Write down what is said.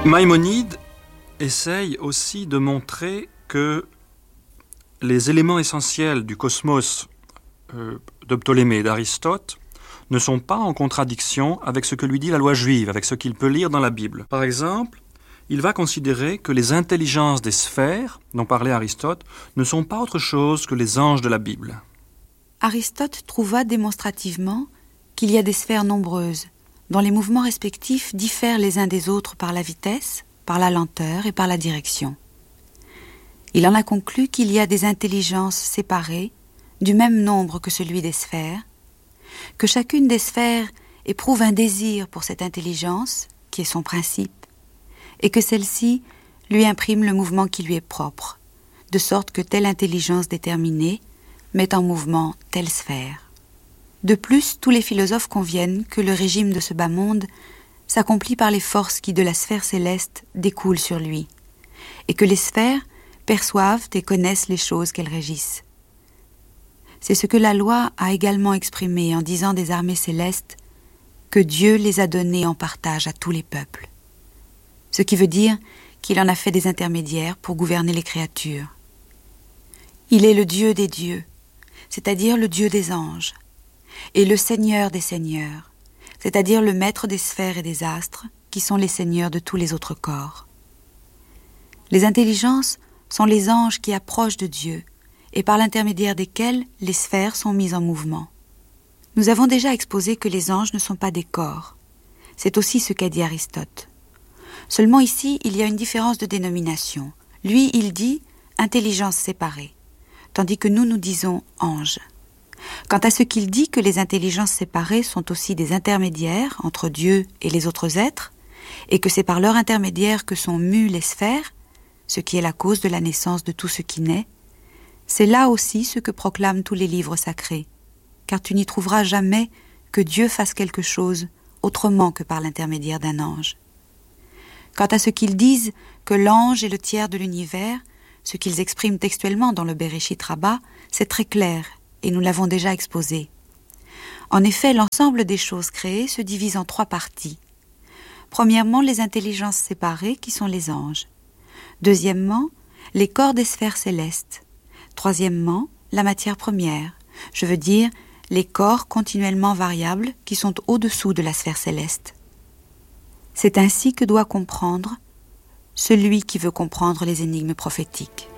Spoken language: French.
Maïmonide essaye aussi de montrer que les éléments essentiels du cosmos de Ptolémée et d'Aristote ne sont pas en contradiction avec ce que lui dit la loi juive, avec ce qu'il peut lire dans la Bible. Par exemple, il va considérer que les intelligences des sphères, dont parlait Aristote, ne sont pas autre chose que les anges de la Bible. Aristote trouva démonstrativement qu'il y a des sphères nombreuses, dont les mouvements respectifs diffèrent les uns des autres par la vitesse, par la lenteur et par la direction. Il en a conclu qu'il y a des intelligences séparées, du même nombre que celui des sphères, que chacune des sphères éprouve un désir pour cette intelligence, qui est son principe, et que celle-ci lui imprime le mouvement qui lui est propre, de sorte que telle intelligence déterminée met en mouvement telle sphère. De plus, tous les philosophes conviennent que le régime de ce bas monde s'accomplit par les forces qui de la sphère céleste découlent sur lui, et que les sphères perçoivent et connaissent les choses qu'elles régissent. C'est ce que la loi a également exprimé en disant des armées célestes que Dieu les a données en partage à tous les peuples. Ce qui veut dire qu'il en a fait des intermédiaires pour gouverner les créatures. Il est le Dieu des dieux, c'est-à-dire le Dieu des anges, et le Seigneur des seigneurs, c'est-à-dire le maître des sphères et des astres, qui sont les seigneurs de tous les autres corps. Les intelligences sont les anges qui approchent de Dieu, et par l'intermédiaire desquels les sphères sont mises en mouvement. Nous avons déjà exposé que les anges ne sont pas des corps. C'est aussi ce qu'a dit Aristote. Seulement ici, il y a une différence de dénomination. Lui, il dit « intelligence séparée », tandis que nous disons « ange ». Quant à ce qu'il dit que les intelligences séparées sont aussi des intermédiaires entre Dieu et les autres êtres, et que c'est par leur intermédiaire que sont mues les sphères, ce qui est la cause de la naissance de tout ce qui naît, c'est là aussi ce que proclament tous les livres sacrés, car tu n'y trouveras jamais que Dieu fasse quelque chose autrement que par l'intermédiaire d'un ange. Quant à ce qu'ils disent que l'ange est le tiers de l'univers, ce qu'ils expriment textuellement dans le Bereshit Rabbah, c'est très clair, et nous l'avons déjà exposé. En effet, l'ensemble des choses créées se divise en 3 parties. Premièrement, les intelligences séparées, qui sont les anges. Deuxièmement, les corps des sphères célestes. Troisièmement, la matière première, je veux dire les corps continuellement variables qui sont au-dessous de la sphère céleste. C'est ainsi que doit comprendre celui qui veut comprendre les énigmes prophétiques.